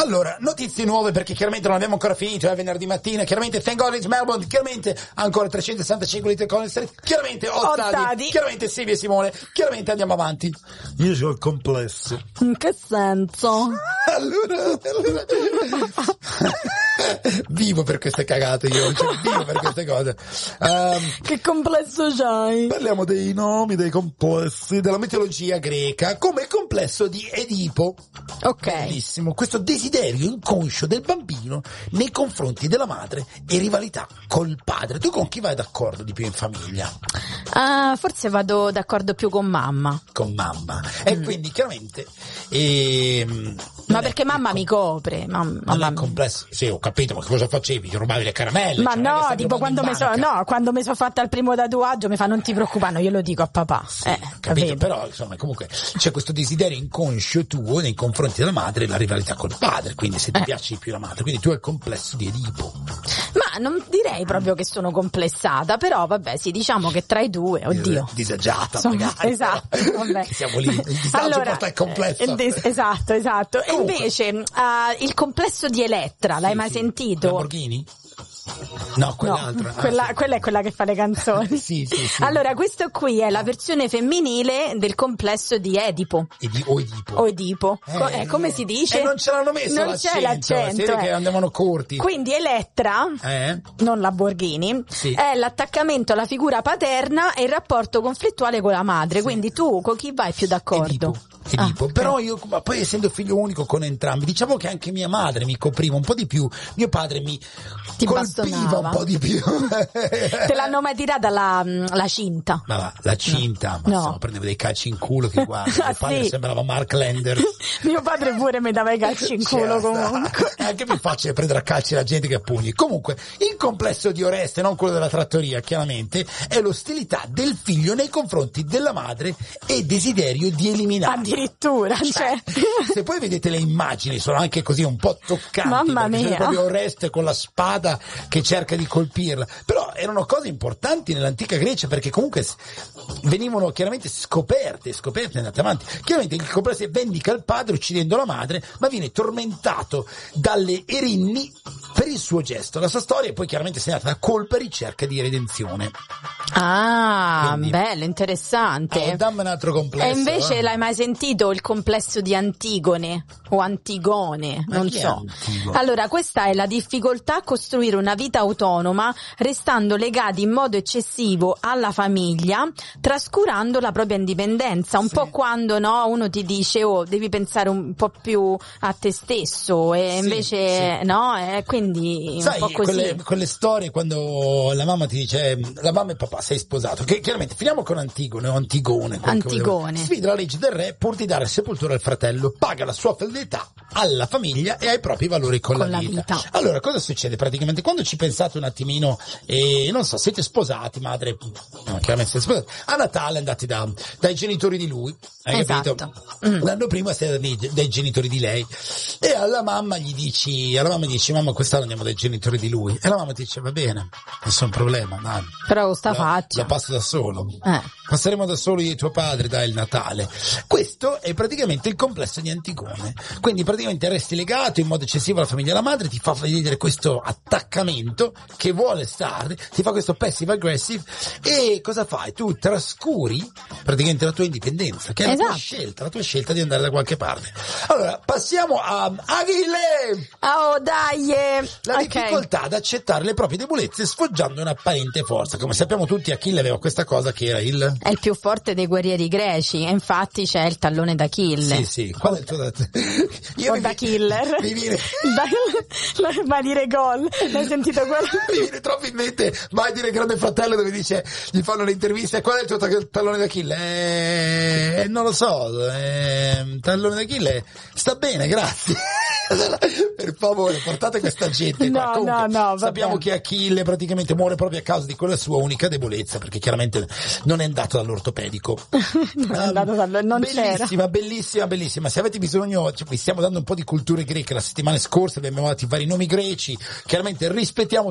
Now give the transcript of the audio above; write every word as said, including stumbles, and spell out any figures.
Allora, notizie nuove perché chiaramente non abbiamo ancora finito, è venerdì mattina, chiaramente Thank God it's Melbourne, chiaramente ancora trecentosessantacinque litri di colesterolo, chiaramente ho stati, chiaramente Silvia e Simone, chiaramente andiamo avanti. Io c'ho il complesso. In che senso? allora, allora... vivo per queste cagate io, cioè, vivo per queste cose. Um, che complesso c'hai? Parliamo dei nomi, dei complessi, della mitologia greca, come il complesso di Edipo. Ok. Bellissimo, questo desiderio inconscio del bambino nei confronti della madre e rivalità col padre. Tu con chi vai d'accordo di più in famiglia? Uh, forse vado d'accordo più con mamma. Con mamma. E mm. quindi chiaramente... Ehm, ma perché mamma mi copre. Mamma, non mamma è complesso. Sì, ho capito, ma che cosa facevi? Ti rubavi le caramelle? Ma cioè, no, tipo quando mi sono no, quando mi sono fatta il primo tatuaggio mi fa non ti preoccupare, no, io lo dico a papà. Sì, eh, capito, capito, però insomma comunque c'è questo desiderio inconscio tuo nei confronti della madre e la rivalità col padre, quindi se ti eh. piace di più la madre, quindi tu hai il complesso di Edipo. Ma non direi proprio che sono complessata, però vabbè, sì, diciamo che tra i due, oddio. Disagiata Sono, magari. Esatto, vabbè. Siamo lì, il disagio allora, porta il complesso. Il dis- esatto, esatto. Comunque. E invece uh, il complesso di Elettra, sì, l'hai mai sì. sentito? Lamborghini? No, quell'altra. No, quella, ah, sì. quella è quella che fa le canzoni. sì, sì, sì. Allora, questo qui è la versione femminile del complesso di Edipo. Edi- o Edipo. O Edipo. Eh, Co- eh, come si dice? E eh, non ce l'hanno messo non l'accento. c'è l'accento. Siete eh. che andavano corti. Quindi Elettra, eh? non Lamborghini, sì. è l'attaccamento alla figura paterna e il rapporto conflittuale con la madre. Sì. Quindi tu con chi vai più d'accordo? Edipo. Edipo. Ah, okay. Però io, ma poi essendo figlio unico con entrambi, diciamo che anche mia madre mi copriva un po' di più, mio padre mi Ti colpiva bastonava. un po' di più. Te l'hanno mai tirata la, la cinta? Ma va, la cinta, no. ma insomma, prendevo dei calci in culo che guarda, ah, mio padre sì. sembrava Mark Landers. Mio padre pure mi dava i calci in culo C'era comunque. Sta. È anche più facile prendere a calci la gente che a pugni. Comunque, il complesso di Oreste, non quello della trattoria, chiaramente, è l'ostilità del figlio nei confronti della madre e desiderio di eliminare. Addirittura, cioè. Se poi vedete le immagini sono anche così un po' toccanti. Mamma mia. C'è proprio Oreste con la spada che cerca di colpirla. Però erano cose importanti nell'antica Grecia perché comunque venivano chiaramente scoperte, scoperte andate avanti. Chiaramente il complesso vendica il padre uccidendo la madre, ma viene tormentato dalle Erinni per il suo gesto. La sua storia è poi chiaramente segnata da colpa e ricerca di redenzione. Ah, Quindi, bello, interessante. Oh, dammi un altro complesso. E invece eh? l'hai mai sentito il complesso di Antigone o Antigone? Ma non chi è so. Antigone? Allora, questa è la difficoltà a costruire una vita autonoma, restando legati in modo eccessivo alla famiglia, trascurando la propria indipendenza. Un sì. po' quando no, uno ti dice oh, devi pensare un po' più a te stesso e sì, invece sì. no, eh, quindi sai, un po' così. Quelle, quelle storie quando la mamma ti dice la mamma e papà sei sposato, che chiaramente finiamo con Antigone o Antigone. Antigone. Sfida la legge del re pur di dare sepoltura al fratello, paga la sua fedeltà alla famiglia e ai propri valori con, con la, la vita. vita. Allora, cosa succede praticamente? Quando ci pensate un attimino e non so, siete sposati, madre, no, chiaramente siete sposati, a Natale andate da, dai genitori di lui, hai esatto. capito? Mm. L'anno prima siete dai, dai genitori di lei e alla mamma gli dici, alla mamma gli dici mamma quest'anno andiamo dai genitori di lui e la mamma ti dice va bene, nessun problema, dai. Però sta la, faccia. la passo da solo. Eh. Passeremo da solo io e tuo padre, dai, il Natale. Questo è praticamente il complesso di Antigone. Quindi praticamente resti legato in modo eccessivo alla famiglia della madre, ti fa vedere questo attaccamento che vuole stare, ti fa questo passive aggressive e cosa fai? Tu trascuri praticamente la tua indipendenza, che è esatto. la tua scelta, la tua scelta di andare da qualche parte. Allora, passiamo a Achille! Oh, dai! La okay. difficoltà ad accettare le proprie debolezze sfoggiando un'apparente forza. Come sappiamo tutti, Achille aveva questa cosa che era il... È il più forte dei guerrieri greci, e infatti c'è il tallone d'Achille. Sì, sì. Qual è il tuo dato? O da killer. Mi viene... da, ma dire gol. L'hai sentito quello? Mi viene troppo in mente Mai dire Grande Fratello dove dice, gli fanno le interviste, qual è il tuo ta- tallone d'Achille? Eh, non lo so, eh, tallone d'Achille sta bene, grazie. Per favore, portate questa gente qua. No, Comunque, no, no, sappiamo che Achille praticamente muore proprio a causa di quella sua unica debolezza, perché chiaramente non è andato dall'ortopedico. non è andato dallo, non bellissima, c'era. bellissima, bellissima. Se avete bisogno, cioè, vi stiamo dando un po' di culture greche. La settimana scorsa abbiamo dato vari nomi greci. Chiaramente rispettiamo